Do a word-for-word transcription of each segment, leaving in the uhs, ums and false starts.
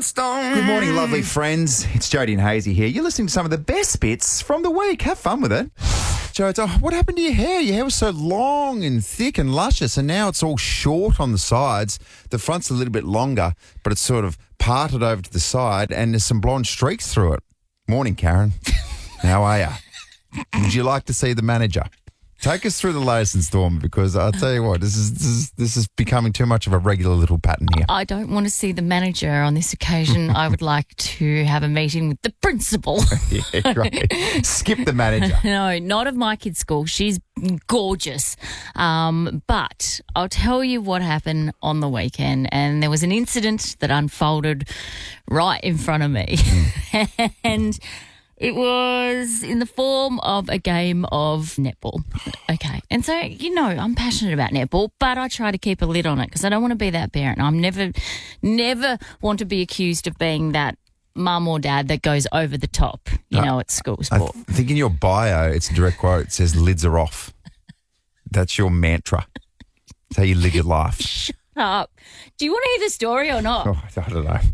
stone. Good morning, lovely friends. It's Jody and Hazy here. You're listening to some of the best bits from the week. Have fun with it. Jody, oh, what happened to your hair? Your hair was so long and thick and luscious, and now it's all short on the sides. The front's a little bit longer, but it's sort of parted over to the side, and there's some blonde streaks through it. Morning, Karen. How are you? Would you like to see the manager? Take us through the latest instalment, because I'll tell you what, this is this is this is becoming too much of a regular little pattern here. I don't want to see the manager on this occasion. I would like to have a meeting with the principal. Yeah, great. Skip the manager. No, not of my kid's school. She's gorgeous. Um, but I'll tell you what happened on the weekend, and there was an incident that unfolded right in front of me. And it was in the form of a game of netball. Okay. And so, you know, I'm passionate about netball, but I try to keep a lid on it because I don't want to be that parent. I'm never, never want to be accused of being that mum or dad that goes over the top, you Uh, know, at school I sport. th- think in your bio, it's a direct quote. It says, lids are off. That's your mantra. That's how you live your life. Shut up. Do you want to hear the story or not? Oh, I don't know.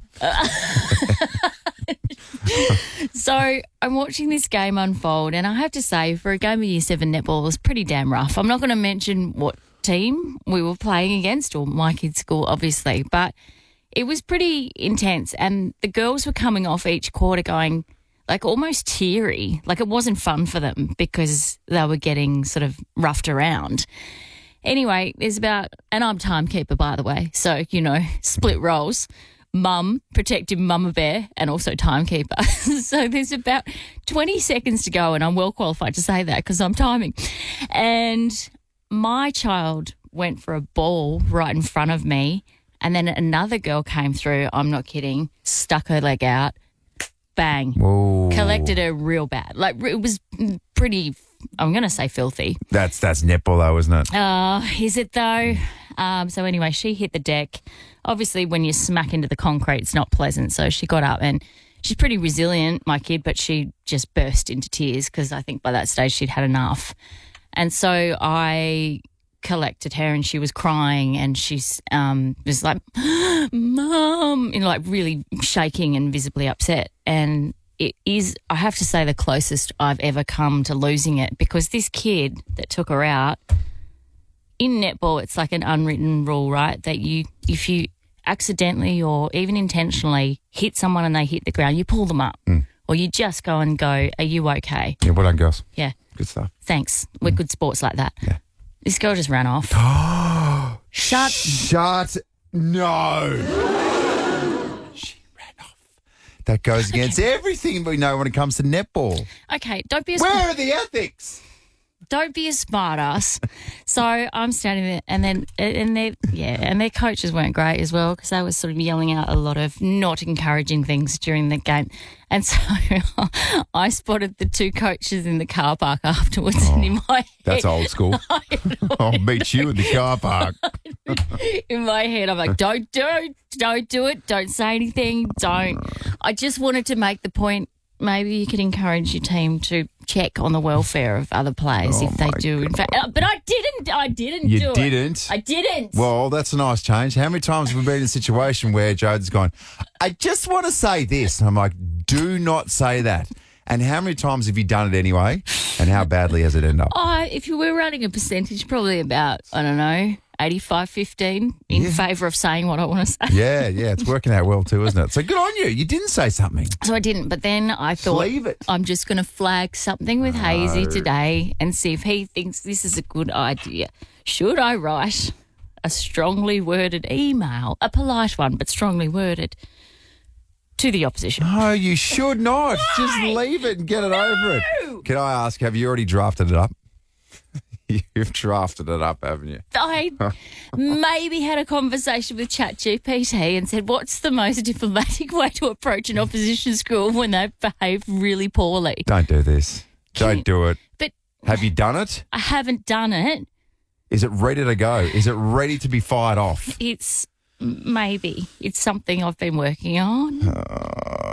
So I'm watching this game unfold, and I have to say, for a game of Year seven netball, it was pretty damn rough. I'm not going to mention what team we were playing against, or my kids' school, obviously, but it was pretty intense, and the girls were coming off each quarter going, like, almost teary. Like, it wasn't fun for them because they were getting sort of roughed around. Anyway, there's about, and I'm timekeeper, by the way, so, you know, split roles. Mum, protective mama bear, and also timekeeper. So there's about twenty seconds to go, and I'm well qualified to say that because I'm timing. And my child went for a ball right in front of me, and then another girl came through, I'm not kidding, stuck her leg out, bang, Whoa. collected her real bad. Like, it was pretty, I'm going to say filthy. That's that's netball though, isn't it? Uh, is it though? Um, so anyway, she hit the deck. Obviously, when you smack into the concrete, it's not pleasant. So she got up, and she's pretty resilient, my kid, but she just burst into tears because I think by that stage she'd had enough. And so I collected her, and she was crying, and she's um, was like, Mum, you know, like really shaking and visibly upset. And it is, I have to say, the closest I've ever come to losing it, because this kid that took her out, in netball, it's like an unwritten rule, right? That you, if you accidentally or even intentionally hit someone and they hit the ground, you pull them up. Mm. Or you just go and go, are you okay? Yeah, well done, girls. Yeah. Good stuff. Thanks. We're good sports like that. Yeah. This girl just ran off. Shut. Shut. No. She ran off. That goes against everything we know when it comes to netball. Okay, don't be a Where are the ethics? don't be a smartass. So I'm standing there, and then and their yeah, and their coaches weren't great as well, because they were sort of yelling out a lot of not encouraging things during the game. And so I spotted the two coaches in the car park afterwards, Oh, and in my head, That's old school. I'll meet you in the car park. in my head, I'm like, don't do it, don't do it, don't say anything, don't. I just wanted to make the point. Maybe you could encourage your team to check on the welfare of other players Oh, if they my do. In fact, uh, but I didn't. I didn't You do it. didn't? I didn't. Well, that's a nice change. How many times have we been in a situation where Jode's gone, I just want to say this. And I'm like, do not say that. And how many times have you done it anyway? And how badly has it ended up? Oh, if you were running a percentage, probably about, I don't know, eighty-five fifteen in Yeah. favour of saying what I want to say. Yeah, yeah, it's working out well too, isn't it? So good on you. You didn't say something. So I didn't, but then I thought, Leave it. I'm just going to flag something with Hazy today and see if he thinks this is a good idea. Should I write a strongly worded email, a polite one, but strongly worded, to the opposition? No, you should not. Just leave it and get it over it. Can I ask, have you already drafted it up? You've drafted it up, haven't you? I maybe had a conversation with ChatGPT and said, what's the most diplomatic way to approach an opposition school when they behave really poorly? Don't do this. Don't you- do it. But Have you done it? I haven't done it. Is it ready to go? Is it ready to be fired off? It's maybe. It's something I've been working on.